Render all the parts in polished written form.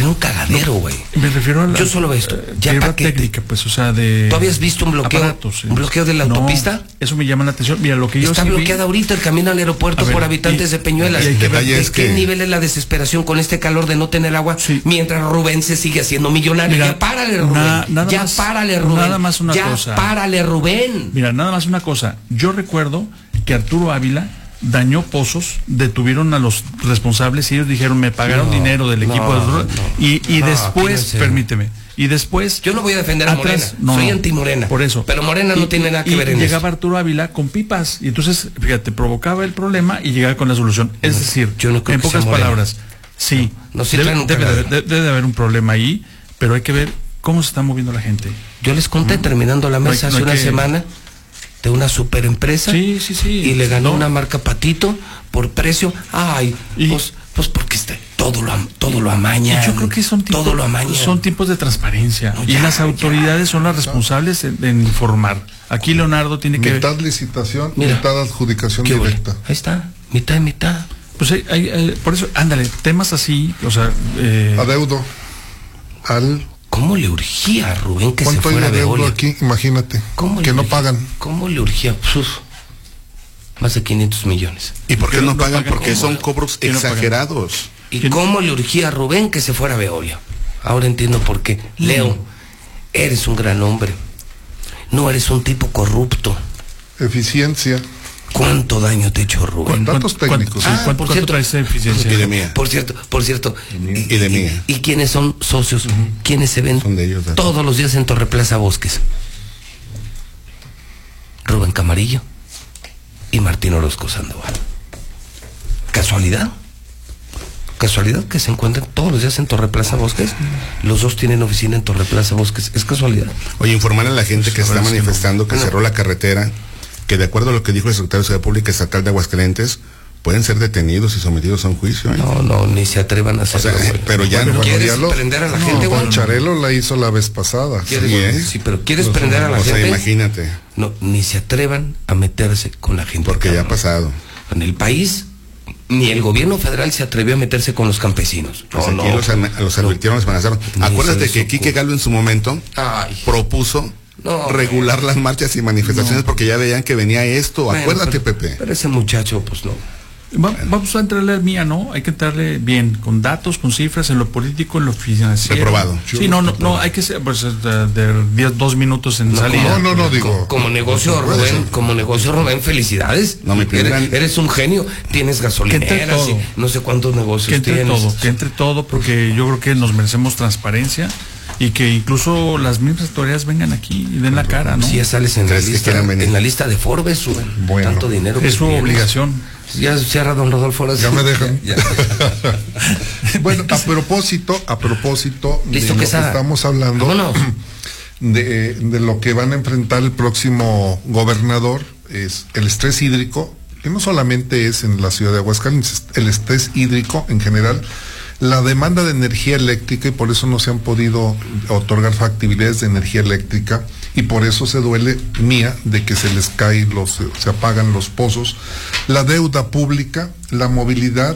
era un cagadero, güey. Me refiero a la... Yo solo veo esto. Ya técnica, pues, o sea, de... ¿Tú habías visto un bloqueo? Aparatos, ¿Un bloqueo de la autopista? Eso me llama la atención. Mira, lo que yo está bloqueada ahorita el camino al aeropuerto por habitantes de Peñuelas. ¿De qué nivel es la desesperación con este calor de no tener agua? Mientras Rubén se sigue haciendo millonario. Mira, ya párale, Rubén. Párale, Rubén. Nada más una cosa. Párale, Rubén. Mira, nada más una cosa. Yo recuerdo que Arturo Ávila dañó pozos, detuvieron a los responsables y ellos dijeron, me pagaron dinero del equipo de... Y después, permíteme, y después... Yo no voy a defender a Morena, soy anti-Morena. Por eso. Pero Morena no tiene nada que ver en eso. Llegaba Arturo Ávila con pipas, y entonces, fíjate, provocaba el problema y llegaba con la solución. Es decir, yo no creo en pocas palabras, sí, debe de haber un problema ahí, pero hay que ver cómo se está moviendo la gente. Yo les conté, terminando la mesa hace una semana, de una super empresa, y le ganó una marca Patito por precio. Pues porque todo lo amañan. Y yo creo que son tiempos de transparencia, y las autoridades son las responsables en informar. Aquí Leonardo tiene que... Mitad licitación, mitad adjudicación directa. Ahí está, mitad y mitad. Pues por eso, ándale, temas así, o sea... adeudo al... ¿Cómo le urgía a Rubén que se fuera de Veolia? Aquí, imagínate, que no pagan. ¿Cómo le urgía? Más de 500 millones. ¿Y por qué no pagan? Porque son cobros exagerados. ¿Y cómo le urgía a Rubén que se fuera a Veolia? Ahora entiendo por qué. Leo, eres un gran hombre. No eres un tipo corrupto. Eficiencia. ¿Cuánto daño te ha hecho Rubén? Datos técnicos. ¿Cuánto traes de eficiencia? Y de mía. Por cierto. Y de mía. ¿Y quiénes son socios? ¿Quiénes se ven son de ellos, todos los días en Torreplaza Bosques? Rubén Camarillo y Martín Orozco Sandoval. ¿Casualidad? ¿Casualidad que se encuentren todos los días en Torreplaza Bosques? Los dos tienen oficina en Torreplaza Bosques. ¿Es casualidad? Oye, informar a la gente que está manifestando que cerró la carretera, que de acuerdo a lo que dijo el secretario de Seguridad Pública Estatal de Aguascalientes, pueden ser detenidos y sometidos a un juicio. No, ni se atrevan a hacerlo. Pero ya no. ¿Quieres prender a la gente, güey? Charelo la hizo la vez pasada. Sí, pero ¿quieres prender a la gente? O sea, imagínate. No, ni se atrevan a meterse con la gente. Porque ya ha pasado. En el país, ni el gobierno federal se atrevió a meterse con los campesinos. Pues aquí los advirtieron, los amenazaron. Acuérdate que Quique Galo en su momento propuso regular las marchas y manifestaciones porque ya veían que venía esto. Bueno, acuérdate, Pepe. Pero ese muchacho, pues no. Vamos a entrarle al mía, ¿no? Hay que entrarle bien, con datos, con cifras, en lo político, en lo financiero. Reprobado. Sí, no, hay que ser, pues, de 2 minutos en salida. No, digo. Como negocio, Rubén, felicidades. No me pidan. Eres un genio, tienes gasolineras y no sé cuántos negocios tienes. Que entre todo, porque yo creo que nos merecemos transparencia. Y que incluso las mismas autoridades vengan aquí y den la cara, ¿no? Si ya sales en la lista de Forbes, Rubén. Tanto dinero que es su obligación. Ya cierra don Rodolfo. Ya me dejan. Bueno, a propósito de lo que estamos hablando, de lo que van a enfrentar el próximo gobernador, es el estrés hídrico, que no solamente es en la ciudad de Aguascalientes, el estrés hídrico en general, la demanda de energía eléctrica, y por eso no se han podido otorgar factibilidades de energía eléctrica, y por eso se duele Mía de que se les se apagan los pozos, la deuda pública, la movilidad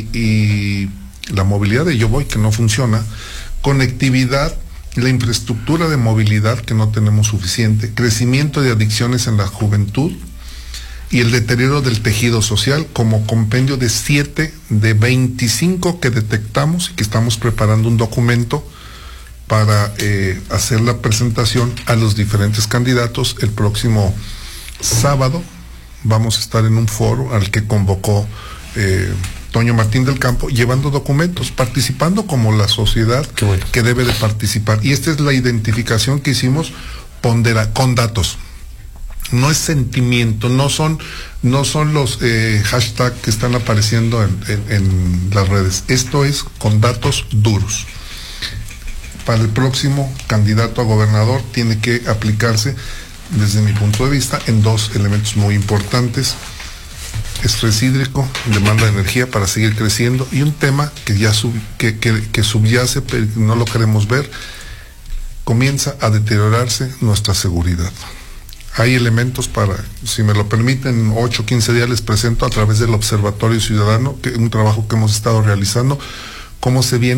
y la movilidad de Yo Voy, que no funciona, conectividad, la infraestructura de movilidad, que no tenemos suficiente, crecimiento de adicciones en la juventud, y el deterioro del tejido social, como compendio de 7 de 25 que detectamos y que estamos preparando un documento para hacer la presentación a los diferentes candidatos. El próximo sábado vamos a estar en un foro al que convocó Toño Martín del Campo, llevando documentos, participando como la sociedad que debe de participar. Y esta es la identificación que hicimos con datos. No es sentimiento, no son los hashtags que están apareciendo en las redes. Esto es con datos duros. Para el próximo candidato a gobernador tiene que aplicarse, desde mi punto de vista, en 2 elementos muy importantes: estrés hídrico, demanda de energía para seguir creciendo, y un tema que ya que subyace, pero no lo queremos ver: comienza a deteriorarse nuestra seguridad. Hay elementos para, si me lo permiten, 8 o 15 días les presento a través del Observatorio Ciudadano, un trabajo que hemos estado realizando, cómo se viene